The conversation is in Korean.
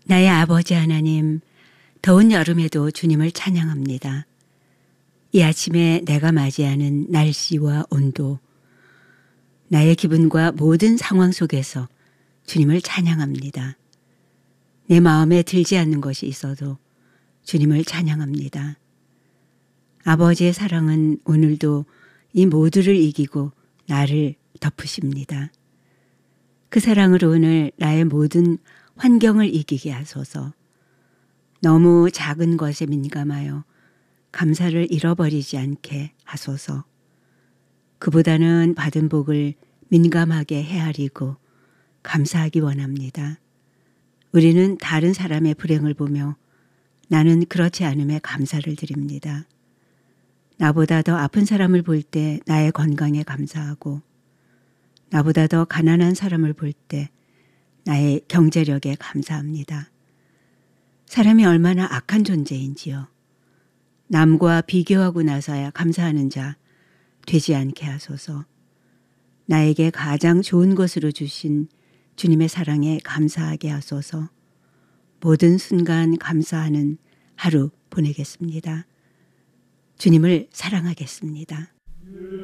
나의 아버지 하나님, 더운 여름에도 주님을 찬양합니다. 이 아침에 내가 맞이하는 날씨와 온도, 나의 기분과 모든 상황 속에서 주님을 찬양합니다. 내 마음에 들지 않는 것이 있어도 주님을 찬양합니다. 아버지의 사랑은 오늘도 이 모두를 이기고 나를 덮으십니다. 그 사랑으로 오늘 나의 모든 환경을 이기게 하소서. 너무 작은 것에 민감하여 감사를 잃어버리지 않게 하소서. 그보다는 받은 복을 민감하게 헤아리고 감사하기 원합니다. 우리는 다른 사람의 불행을 보며 나는 그렇지 않음에 감사를 드립니다. 나보다 더 아픈 사람을 볼 때 나의 건강에 감사하고, 나보다 더 가난한 사람을 볼 때 나의 경제력에 감사합니다. 사람이 얼마나 악한 존재인지요. 남과 비교하고 나서야 감사하는 자 되지 않게 하소서. 나에게 가장 좋은 것으로 주신 주님의 사랑에 감사하게 하소서. 모든 순간 감사하는 하루 보내겠습니다. 주님을 사랑하겠습니다.